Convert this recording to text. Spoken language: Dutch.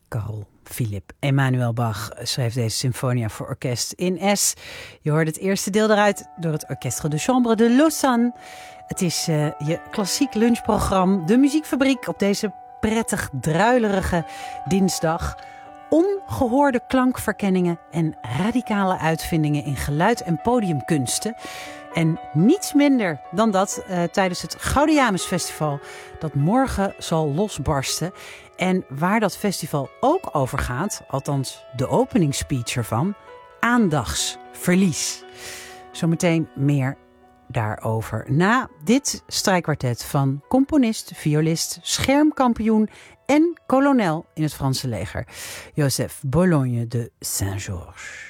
Carl Philipp Emanuel Bach schreef deze symfonia voor orkest in S. Je hoort het eerste deel eruit door het Orchestre de Chambre de Lausanne. Het is je klassiek lunchprogramma, de muziekfabriek op deze prettig druilerige dinsdag. Ongehoorde klankverkenningen en radicale uitvindingen in geluid- en podiumkunsten. En niets minder dan dat tijdens het Gaudeamus Festival dat morgen zal losbarsten. En waar dat festival ook over gaat, althans de openingsspeech ervan, aandachtsverlies. Zometeen meer daarover na dit strijkkwartet van componist, violist, schermkampioen en kolonel in het Franse leger, Joseph Bologne de Saint-Georges.